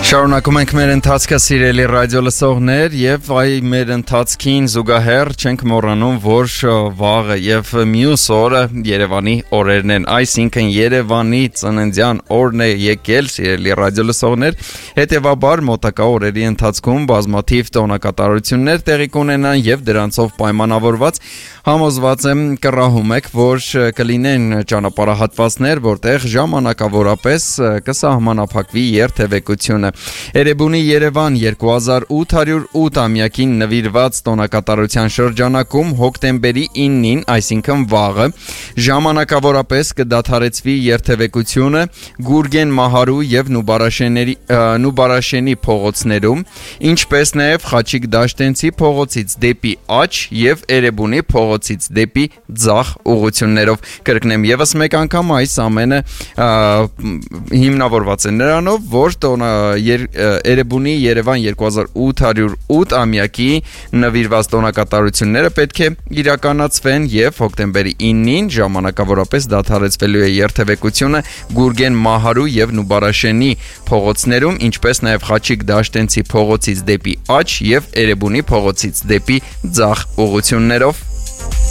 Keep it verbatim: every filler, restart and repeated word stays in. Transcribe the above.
Շարունակում ենք մեր ընթացքը սիրելի ռադիո լսողներ եւ այ մեր ընթացքին զուգահեռ չենք մոռանում, որ վաղը եւ մյուս օրը Երևանի օրերն են, այսինքն Երևանի ծննդյան օրն է եկել, սիրելի ռադիո լսողներ, հետեւաբար մոտակա օրերի ընթացքում բազմաթիվ տոնակատարություններ տեղի կունենան եւ դրանցով պայմանավորված համոզված եմ կռահում եք, որ կլինեն ճանապարհահատվածներ, որտեղ ժամանակավորապես կսահմանափակվի երթևեկությունը։ Էրեբունի Երևան երկու հազար ութ հարյուր ութ ամյակին նվիրված տոնակատարության շրջանակում հոկտեմբերի իննին, այսինքն վաղը, ժամանակավորապես կդադարեցվի երթևեկությունը Գուրգեն Մահարու եւ Նուբարաշենի Նուբարաշենի փողոցներում, ինչպես նաեւ Խաչիկ Դաշտենցի փողոցից դեպի Աչ եւ Էրեբունի փողոցից դեպի Ձախ ուղություններով։ Կրկնեմ եւս մեկ անգամ, այս ամենը հիմնավորված է նրանով, որ տոնա Էրեբունի Երևան երկու հազար ութ հարյուր ութ ամյակի նվիրված տոնակատարությունները պետք է իրականացվեն եւ հոկտեմբերի իննին ժամանակավորապես դադարեցվելու է երթևեկությունը Գուրգեն Մահարու եւ Նուբարաշենի փողոցներում, ինչպես նաեւ Խաչիկ Դաշտենցի փողոցից դեպի Աչ եւ Էրեբունի փողոցից դեպի Ձախ ուղություններով։